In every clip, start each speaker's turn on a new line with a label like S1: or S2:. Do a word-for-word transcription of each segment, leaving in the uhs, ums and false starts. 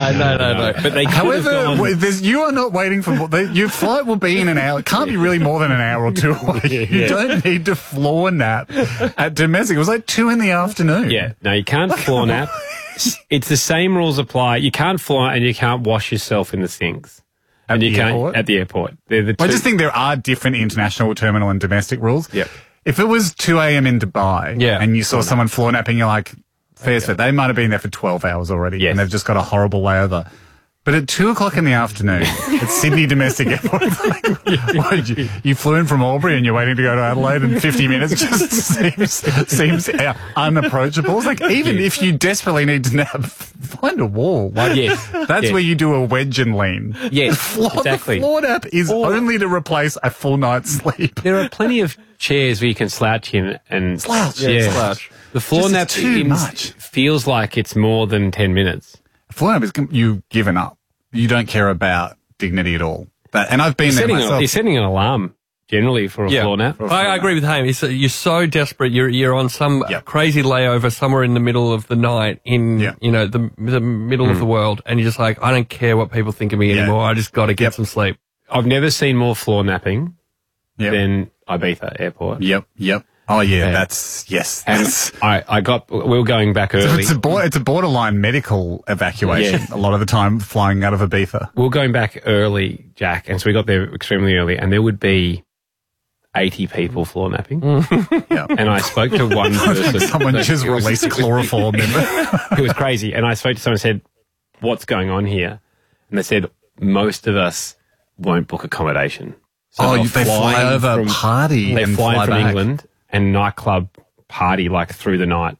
S1: no, no, no, no.
S2: But they
S3: However,
S2: gone...
S3: w- there's, you are not waiting for they, your flight will be in an hour. It can't be really more than an hour or two away.
S2: Yeah,
S3: You
S2: yeah.
S3: don't need to floor nap at domestic. It was like two in the afternoon.
S2: Yeah, no, you can't floor nap. It's the same rules apply. You can't floor and you can't wash yourself in the sinks.
S3: At
S2: and you
S3: the
S2: can't
S3: airport?
S2: at the airport. They're the two.
S3: I just think there are different international terminal and domestic rules.
S2: Yep.
S3: If it was two a.m. in Dubai
S1: Yeah.
S3: and you saw someone floor napping, you're like, fair fair. They might have been there for twelve hours already
S2: Yes.
S3: and they've just got a horrible layover. But at two o'clock in the afternoon, at Sydney Domestic Airport, it's like, what, you, you flew in from Albury and you're waiting to go to Adelaide in fifty minutes just seems, seems uh, unapproachable. It's like, even
S2: Yeah.
S3: if you desperately need to nap, find a wall. Like,
S2: Yes.
S3: That's
S2: Yes.
S3: where you do a wedge and lean.
S2: Yes,
S3: The floor,
S2: exactly.
S3: The floor nap is
S2: Or-
S3: only to replace a full night's sleep.
S2: There are plenty of chairs where you can slouch in and
S3: Slouch.
S2: Yeah,
S3: Yeah,
S1: slouch.
S2: The floor
S3: Just
S2: nap
S3: it's too
S2: in-
S3: much.
S2: feels like it's more than ten minutes.
S3: Floor nap is you've given up. You don't care about dignity at all. That, and I've been
S2: You're
S3: there
S2: setting, a,
S3: myself.
S2: you're setting an alarm generally for a
S1: Yeah.
S2: floor nap.
S1: I, I agree with Haim. It's, uh, you're so desperate. You're you're on some
S3: Yep.
S1: crazy layover somewhere in the middle of the night in
S3: Yeah.
S1: you know the the middle of the world, and you're just like, I don't care what people think of me
S3: Yeah.
S1: anymore. I just got to get
S3: Yep.
S1: some sleep.
S2: I've never seen more floor napping
S3: Yep.
S2: than Ibiza Airport.
S3: Yep. Yep. Oh yeah,
S2: Yeah.
S3: that's yes.
S2: And
S3: That's,
S2: I, I got, we were going back early.
S3: it's a bo- it's a borderline medical evacuation.
S2: Yes.
S3: A lot of the time, flying out of Ibiza.
S2: we were going back early, Jack, and so we got there extremely early, and there would be eighty people floor napping.
S3: Yeah.
S2: And I spoke to one person.
S3: Someone
S2: that-
S3: just
S2: it was-
S3: released
S2: it was-
S3: chloroform in it.
S2: It was crazy. And I spoke to someone and said, what's going on here? And they said, most of us won't book accommodation. So
S3: Oh,
S2: they're
S3: you- they fly
S2: flying
S3: over,
S2: from-
S3: party,
S2: They
S3: and
S2: fly
S3: fly
S2: from
S3: back.
S2: England and nightclub party like through the night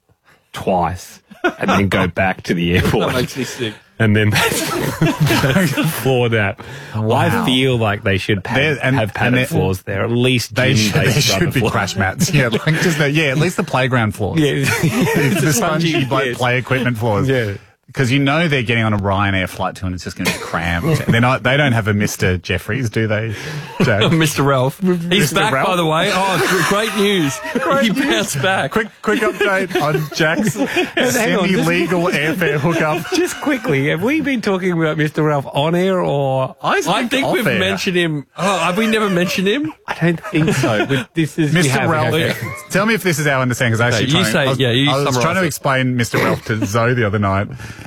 S2: twice and then go back to the airport.
S1: me sick.
S2: And then that's, that's floor nap.
S3: Wow.
S2: I feel like they should have,
S3: There- and-
S2: have
S3: and
S2: padded
S3: there-
S2: floors there. At least
S3: They should, there
S2: gym-based
S3: should
S2: rubber
S3: be
S2: floor.
S3: crash mats. Yeah, like just the, yeah, at least the playground floors.
S2: Yeah.
S3: the spongy
S2: Spongy,
S3: like,
S2: yes.
S3: play equipment floors.
S2: Yeah.
S3: Because you know they're getting on a Ryanair flight too, and it's just going to be cramped. They're not. They don't have a Mister Jeffries, do they? Jack?
S1: Mister Ralph, he's
S3: Mister
S1: back
S3: Ralph?
S1: by the way. Oh, great news! he bounced back.
S3: quick, quick update on Jack's
S2: hang on,
S3: semi-legal airfare hookup.
S2: Just quickly, have we been talking about Mister Ralph on air or?
S1: I think
S3: off
S1: we've
S3: air.
S1: mentioned him. Oh, have we never mentioned him?
S2: I don't think so. But this is we
S3: Mister
S2: have-
S3: Ralph,
S2: okay.
S3: tell me if this is our understanding. Because I actually
S1: you
S3: trying,
S1: say-
S3: I was,
S1: yeah, you
S3: I was
S1: summarise
S3: trying to
S1: it.
S3: explain Mister Ralph to Zoe the other night,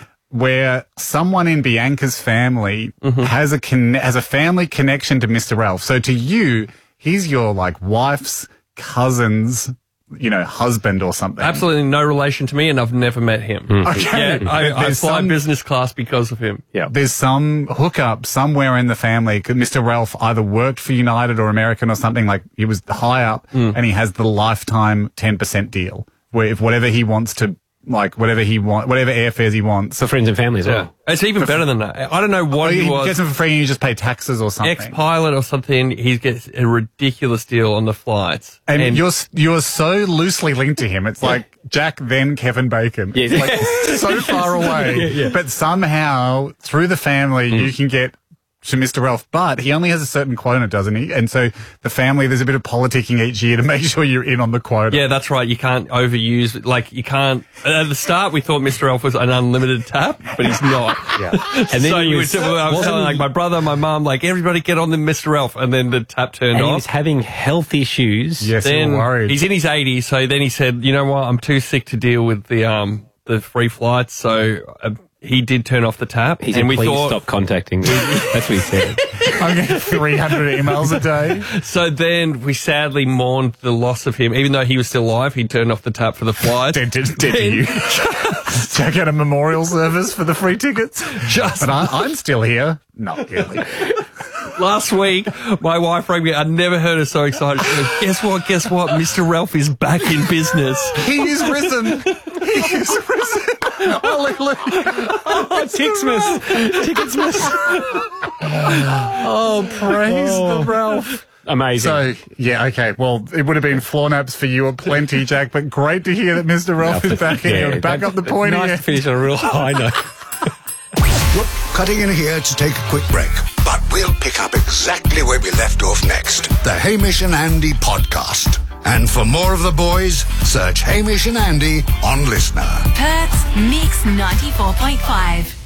S3: where someone in Bianca's family
S1: Mm-hmm.
S3: has a conne- has a family connection to Mister Ralph. So to you, he's your like wife's cousin's, you know, husband or something.
S1: Absolutely no relation to me, and I've never met him.
S3: Okay.
S1: Yeah, I, I
S3: There's
S1: fly
S3: some-
S1: business class because of him.
S2: Yeah.
S3: There's some hookup somewhere in the family. Mister Ralph either worked for United or American or something, like he was high up and he has the lifetime ten percent deal where if whatever he wants to, like whatever he want, whatever airfares he wants,
S2: For friends and family as well.
S1: It's even better than that. I don't know what
S3: he
S1: he was.
S3: gets them for free and you just pay taxes or something.
S1: Ex-pilot or something. He gets a ridiculous deal on the flights.
S3: and, you're s- you're so loosely linked to him. It's like Jack then Kevin Bacon.
S2: Yes.
S3: It's like so far away.
S2: Yeah, yeah.
S3: But somehow through the family you can get to Mister Ralph, but he only has a certain quota, doesn't he? And so the family, there's a bit of politicking each year to make sure you're in on the quota.
S1: Yeah, that's right. You can't overuse, like, you can't. At the start, we thought Mister Elf was an unlimited tap, but he's not.
S2: Yeah. And then
S1: so
S2: he
S1: you
S2: was,
S1: would, I was
S2: wasn't
S1: telling,
S2: he-
S1: like, my brother, my mum, like, everybody get on the Mister Elf, and then the tap turned
S2: and he
S1: off.
S2: was having health issues.
S3: Yes,
S1: Then
S3: you're worried.
S1: he's in his eighties, so then he said, you know what, I'm too sick to deal with the um the free flights, so uh, he did turn off the tap.
S2: He said,
S1: and we
S2: please
S1: thought,
S2: stop contacting me. That's what he said.
S3: I'm getting three hundred emails a day.
S1: So then we sadly mourned the loss of him. Even though he was still alive, he turned off the tap for the flight.
S3: Dead, dead, dead to
S1: Then-
S3: you. Jack had a memorial service for the free tickets.
S1: Just
S3: But I, I'm still here. Not really.
S1: last week, my wife rang me. I'd never heard her so excited. She goes, guess what? Guess what? Mister Ralph is back in business.
S3: He is risen. He is risen. Hallelujah.
S2: Oh, Ticksmas. Ticketsmas.
S3: Oh, praise
S2: Oh.
S3: the Ralph.
S2: Amazing.
S3: So, yeah, okay. Well, it would have been floor naps for you aplenty, Jack, but great to hear that Mister Ralph is back in.
S2: Yeah,
S3: Back
S2: that-
S3: up the point
S2: nice
S3: here.
S2: to finish on a real high note.
S4: Cutting in here to take a quick break, but we'll pick up exactly where we left off next. The Hamish and Andy podcast. And for more of the boys, search Hamish and Andy on Listener.
S5: Perth's Mix ninety-four point five.